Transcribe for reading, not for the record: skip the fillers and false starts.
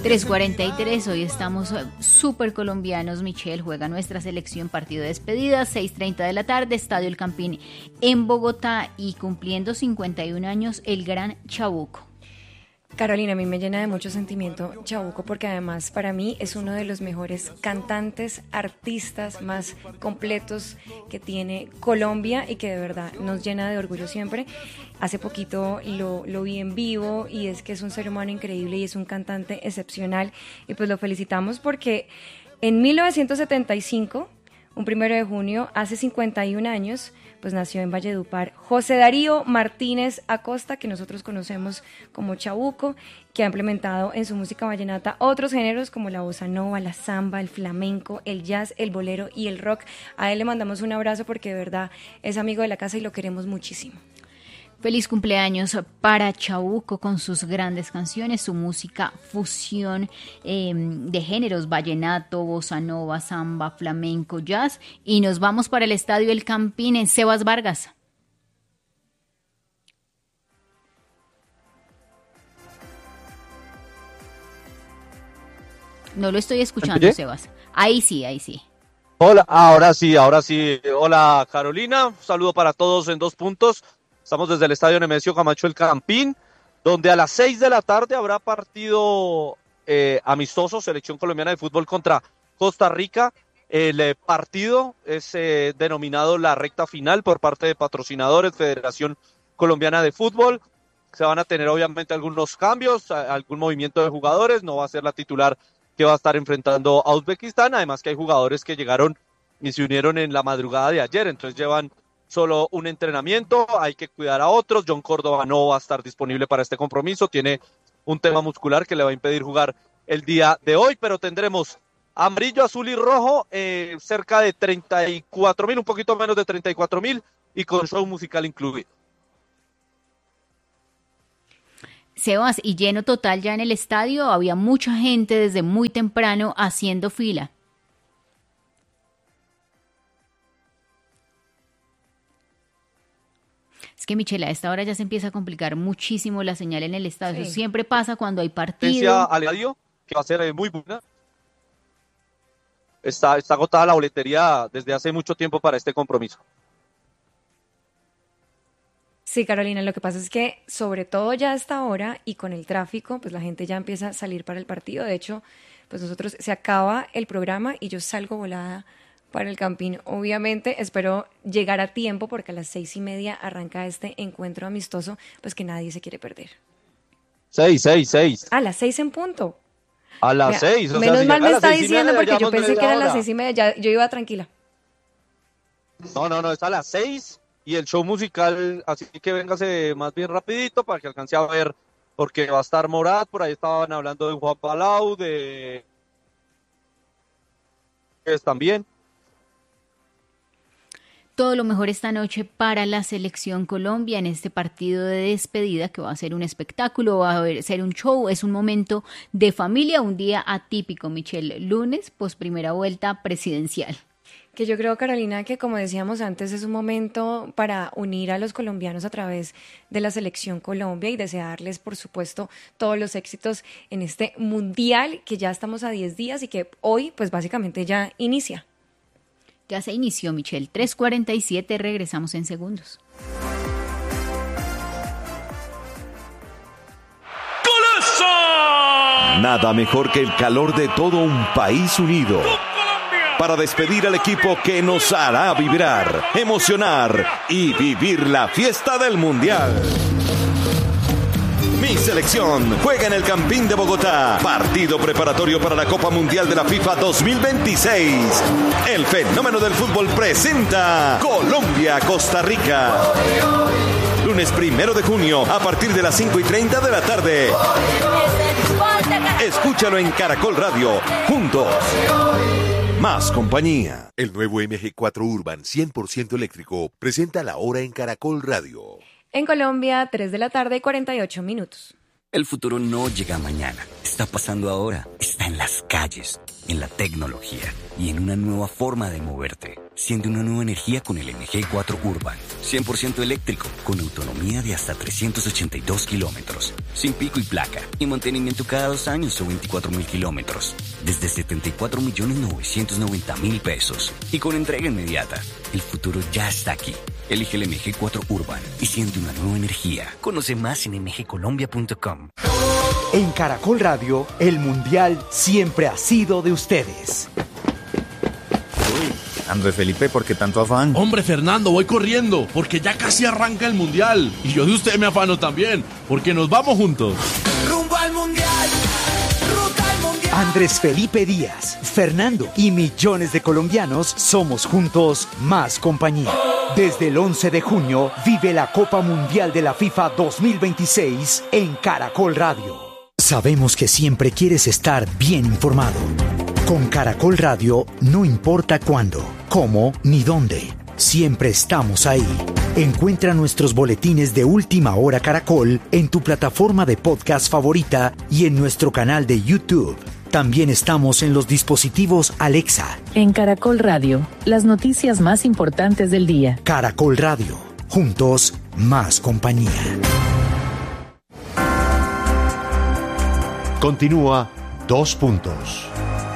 3:43, hoy estamos súper colombianos. Michelle, juega nuestra selección, partido de despedida, 6:30 de la tarde, Estadio El Campín en Bogotá, y cumpliendo 51 años el gran Chabuco. Carolina, a mí me llena de mucho sentimiento Chabuco, porque además para mí es uno de los mejores cantantes, artistas más completos que tiene Colombia y que de verdad nos llena de orgullo siempre. Hace poquito lo vi en vivo y es que es un ser humano increíble y es un cantante excepcional, y pues lo felicitamos porque en 1975, un 1 de junio, hace 51 años, pues nació en Valledupar José Darío Martínez Acosta, que nosotros conocemos como Chabuco, que ha implementado en su música vallenata otros géneros como la bossa nova, la samba, el flamenco, el jazz, el bolero y el rock. A él le mandamos un abrazo porque de verdad es amigo de la casa y lo queremos muchísimo. Feliz cumpleaños para Chabuco con sus grandes canciones, su música fusión de géneros, vallenato, bossa nova, samba, flamenco, jazz. Y nos vamos para el Estadio El Campín en Sebas Vargas. No lo estoy escuchando, Sebas. Ahí sí, ahí sí. Hola, ahora sí. Hola, Carolina. Un saludo para todos en 2 puntos. Estamos desde el Estadio Nemesio Camacho El Campín, donde a las 6 de la tarde habrá partido amistoso, Selección Colombiana de Fútbol contra Costa Rica. El partido es denominado la recta final por parte de patrocinadores, Federación Colombiana de Fútbol. Se van a tener obviamente algunos cambios, algún movimiento de jugadores. No va a ser la titular que va a estar enfrentando a Uzbekistán. Además que hay jugadores que llegaron y se unieron en la madrugada de ayer, entonces llevan solo un entrenamiento, hay que cuidar a otros. John Córdoba no va a estar disponible para este compromiso, tiene un tema muscular que le va a impedir jugar el día de hoy, pero tendremos amarillo, azul y rojo, cerca de 34,000, un poquito menos de 34,000, y con show musical incluido. Sebas, y lleno total ya en el estadio, había mucha gente desde muy temprano haciendo fila. Es que, Michelle, a esta hora ya se empieza a complicar muchísimo la señal en el estadio. Sí. Eso siempre pasa cuando hay partido. Aleadio, que va a ser muy buena. Está agotada la boletería desde hace mucho tiempo para este compromiso. Sí, Carolina, lo que pasa es que sobre todo ya a esta hora y con el tráfico, pues la gente ya empieza a salir para el partido. De hecho, pues nosotros se acaba el programa y yo salgo volada para el Campín. Obviamente espero llegar a tiempo porque a las 6:30 arranca este encuentro amistoso, pues que nadie se quiere perder. 6. A las 6 en punto. A las 6. Menos mal me está diciendo porque yo pensé que era a las 6:30, yo iba tranquila. No, es a las 6 y el show musical, así que véngase más bien rapidito para que alcance a ver, porque va a estar Morat, por ahí estaban hablando de Juan Palau, de también. Todo lo mejor esta noche para la Selección Colombia en este partido de despedida, que va a ser un espectáculo, va a ser un show, es un momento de familia, un día atípico, Michelle. Lunes, primera vuelta presidencial. Que yo creo, Carolina, que como decíamos antes, es un momento para unir a los colombianos a través de la Selección Colombia y desearles, por supuesto, todos los éxitos en este mundial, que ya estamos a 10 días y que hoy, pues básicamente ya inicia. Ya se inició, Michelle. 3:47, regresamos en segundos. ¡Golazo! Nada mejor que el calor de todo un país unido para despedir al equipo que nos hará vibrar, emocionar y vivir la fiesta del Mundial. Mi selección juega en el Campín de Bogotá. Partido preparatorio para la Copa Mundial de la FIFA 2026. El fenómeno del fútbol presenta Colombia-Costa Rica. Lunes 1 de junio a partir de las 5:30 de la tarde. Escúchalo en Caracol Radio. Juntos. Más compañía. El nuevo MG4 Urban 100% eléctrico presenta la hora en Caracol Radio. En Colombia, 3 de la tarde, 48 minutos. El futuro no llega mañana. Está pasando ahora. Está en las calles. en la tecnología y en una nueva forma de moverte. Siente una nueva energía con el MG4 Urban. 100% eléctrico, con autonomía de hasta 382 kilómetros. Sin pico y placa. Y mantenimiento cada 2 años o 24.000 kilómetros. Desde 74.990.000 pesos. Y con entrega inmediata. El futuro ya está aquí. Elige el MG4 Urban y siente una nueva energía. Conoce más en mgcolombia.com. En Caracol Radio, el Mundial siempre ha sido de ustedes. Andrés Felipe, ¿por qué tanto afán? Hombre, Fernando, voy corriendo, porque ya casi arranca el Mundial. Y yo de usted me afano también, porque nos vamos juntos. Rumbo al Mundial, ruta al Mundial. Andrés Felipe Díaz, Fernando y millones de colombianos somos juntos más compañía. Desde el 11 de junio, vive la Copa Mundial de la FIFA 2026 en Caracol Radio. Sabemos que siempre quieres estar bien informado. Con Caracol Radio, no importa cuándo, cómo ni dónde, siempre estamos ahí. Encuentra nuestros boletines de Última Hora Caracol en tu plataforma de podcast favorita y en nuestro canal de YouTube. También estamos en los dispositivos Alexa. En Caracol Radio, las noticias más importantes del día. Caracol Radio, juntos, más compañía. Continúa 2 puntos.